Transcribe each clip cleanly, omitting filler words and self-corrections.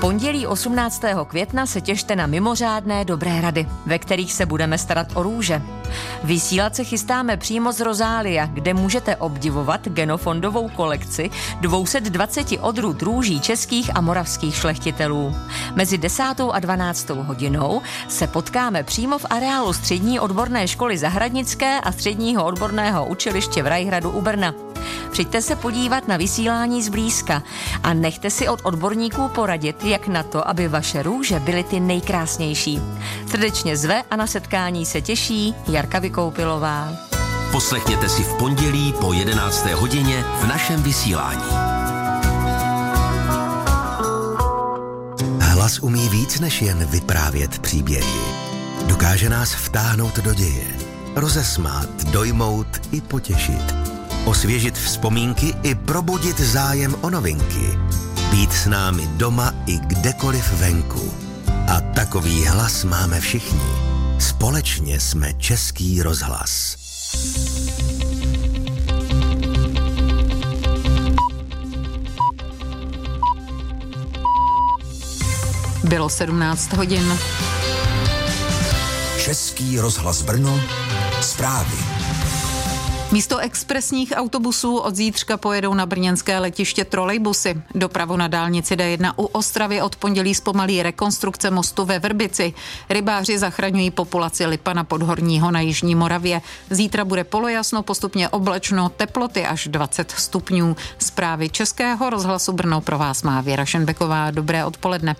Pondělí 18. května se těšte na mimořádné dobré rady, ve kterých se budeme starat o růže. Vysílat se chystáme přímo z Rozália, kde můžete obdivovat genofondovou kolekci 220 odrůd růží českých a moravských šlechtitelů. Mezi 10. a 12. hodinou se potkáme přímo v areálu Střední odborné školy zahradnické a Středního odborného učiliště v Rajhradu u Brna. Přijďte se podívat na vysílání zblízka a nechte si od odborníků poradit, jak na to, aby vaše růže byly ty nejkrásnější. Srdečně zve a na setkání se těší Jarka Vykoupilová. Poslechněte si v pondělí po 11. hodině v našem vysílání. Hlas umí víc než jen vyprávět příběhy. Dokáže nás vtáhnout do děje, rozesmát, dojmout i potěšit. Osvěžit vzpomínky i probudit zájem o novinky. Být s námi doma i kdekoliv venku. A takový hlas máme všichni. Společně jsme Český rozhlas. Bylo 17 hodin. Český rozhlas Brno. Zprávy. Místo expresních autobusů od zítřka pojedou na brněnské letiště trolejbusy. Dopravu na dálnici D1 u Ostravy od pondělí zpomalí rekonstrukce mostu ve Vrbici. Rybáři zachraňují populaci lipana podhorního na jižní Moravě. Zítra bude polojasno, postupně oblačno, teploty až 20 stupňů. Zprávy Českého rozhlasu Brno pro vás má Věra Šenbeková. Dobré odpoledne.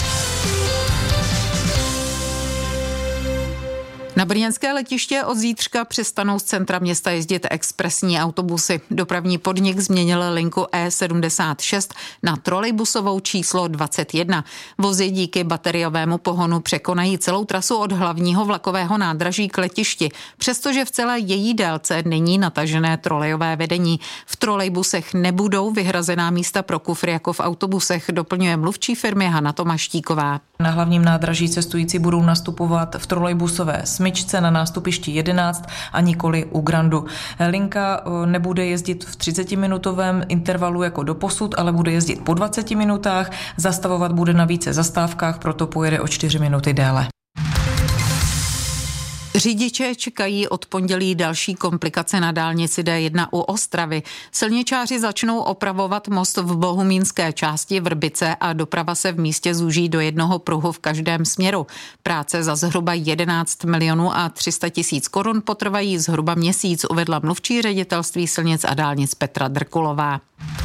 Na brněnské letiště od zítřka přestanou z centra města jezdit expresní autobusy. Dopravní podnik změnil linku E76 na trolejbusovou číslo 21. Vozy díky bateriovému pohonu překonají celou trasu od hlavního vlakového nádraží k letišti, přestože v celé její délce není natažené trolejové vedení. V trolejbusech nebudou vyhrazená místa pro kufry jako v autobusech, doplňuje mluvčí firmy Hana Tomaštíková. Na hlavním nádraží cestující budou nastupovat v trolejbusové smyčce na nástupišti 11 a nikoli u Grandu. Linka nebude jezdit v 30-minutovém intervalu jako doposud, ale bude jezdit po 20 minutách, zastavovat bude na více zastávkách, proto pojede o 4 minuty déle. Řidiče čekají od pondělí další komplikace na dálnici D1 u Ostravy. Silničáři začnou opravovat most v bohumínské části Vrbice a doprava se v místě zúží do jednoho pruhu v každém směru. Práce za zhruba 11 milionů a 300 tisíc korun potrvají zhruba měsíc, uvedla mluvčí ředitelství silnic a dálnic Petra Drkulová.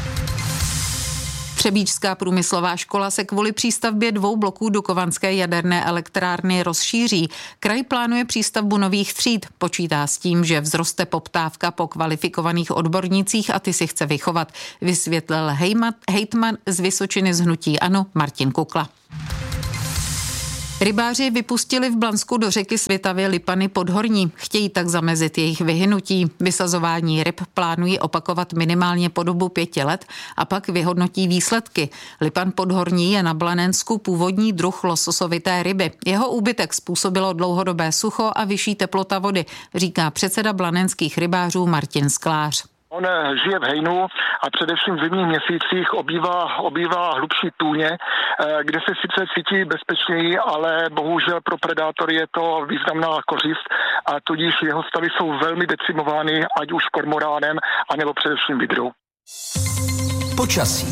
Třebíčská průmyslová škola se kvůli přístavbě 2 bloků Dukovanské jaderné elektrárny rozšíří. Kraj plánuje přístavbu nových tříd. Počítá s tím, že vzroste poptávka po kvalifikovaných odbornících a ty si chce vychovat, vysvětlil hejtman z Vysočiny z hnutí ANO Martin Kukla. Rybáři vypustili v Blansku do řeky Svitavy lipany podhorní. Chtějí tak zamezit jejich vyhynutí. Vysazování ryb plánují opakovat minimálně po dobu 5 let a pak vyhodnotí výsledky. Lipan podhorní je na Blanensku původní druh lososovité ryby. Jeho úbytek způsobilo dlouhodobé sucho a vyšší teplota vody, říká předseda blanenských rybářů Martin Sklář. On žije v hejnu a především v zimních měsících obývá hlubší tůně, kde se sice cítí bezpečněji, ale bohužel pro predátory je to významná kořist a tudíž jeho stavy jsou velmi decimovány, ať už kormoránem, anebo především vydrou. Počasí.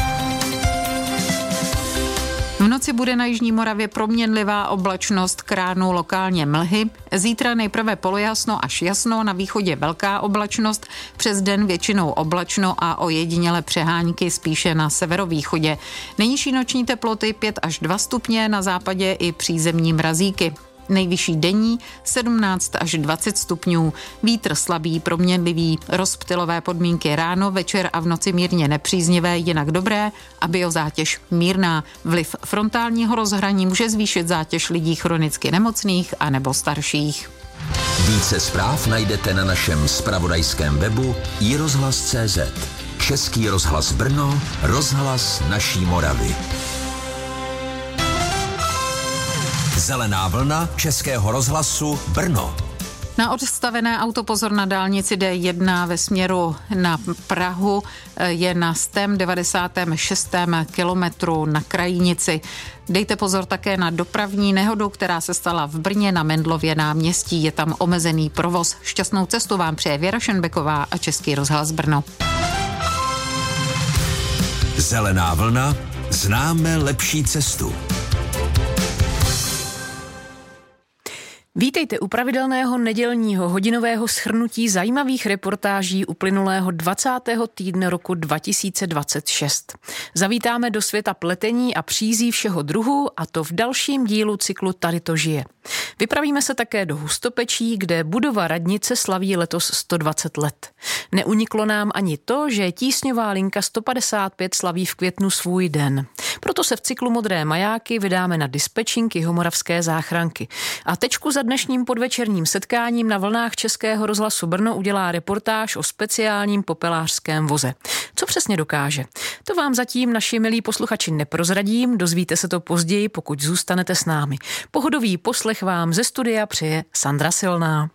V noci bude na jižní Moravě proměnlivá oblačnost, k ránu lokálně mlhy. Zítra nejprve polojasno až jasno, na východě velká oblačnost, přes den většinou oblačno a ojediněle přehánky spíše na severovýchodě. Nejnižší noční teploty 5 až 2 stupně, na západě i přízemní mrazíky. Nejvyšší denní 17 až 20 stupňů. Vítr slabý, proměnlivý, rozptylové podmínky ráno, večer a v noci mírně nepříznivé, jinak dobré a biozátěž mírná. Vliv frontálního rozhraní může zvýšit zátěž lidí chronicky nemocných a nebo starších. Více zpráv najdete na našem zpravodajském webu iRozhlas.cz. Český rozhlas Brno, rozhlas naší Moravy. Zelená vlna Českého rozhlasu Brno. Na odstavené auto pozor na dálnici D1 ve směru na Prahu je na 196. kilometru na Krajinici. Dejte pozor také na dopravní nehodu, která se stala v Brně na Mendlově náměstí. Je tam omezený provoz. Šťastnou cestu vám přeje Věra Šenbeková a Český rozhlas Brno. Zelená vlna, známe lepší cestu. Vítejte u pravidelného nedělního hodinového shrnutí zajímavých reportáží uplynulého 20. týdne roku 2026. Zavítáme do světa pletení a přízí všeho druhu, a to v dalším dílu cyklu Tady to žije. Vypravíme se také do Hustopečí, kde budova radnice slaví letos 120 let. Neuniklo nám ani to, že tísňová linka 155 slaví v květnu svůj den. Proto se v cyklu Modré majáky vydáme na dispečink Jihomoravské záchranky. A tečku za dnešním podvečerním setkáním na vlnách Českého rozhlasu Brno udělá reportáž o speciálním popelářském voze. Co přesně dokáže? To vám zatím, naši milí posluchači, neprozradím, dozvíte se to později, pokud zůstanete s námi. Pohodový poslech vám ze studia přeje Sandra Silná.